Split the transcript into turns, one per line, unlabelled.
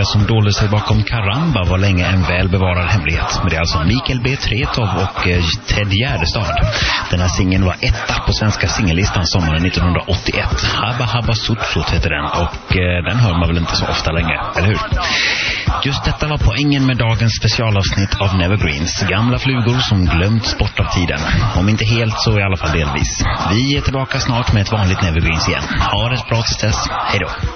Vilka som dolde sig bakom Karamba var länge en välbevarad hemlighet. Men det är alltså Mikael B. Tretow och Ted Gärdestad. Den här singeln var etta på svenska singellistan sommaren 1981. Habba Habba Sut Sut heter den, och den hör man väl inte så ofta längre, eller hur? Just detta var poängen med dagens specialavsnitt av Nevergreens. Gamla flugor som glömts bort av tiden. Om inte helt så i alla fall delvis. Vi är tillbaka snart med ett vanligt Nevergreens igen. Ha det bra tills dess. Hej då.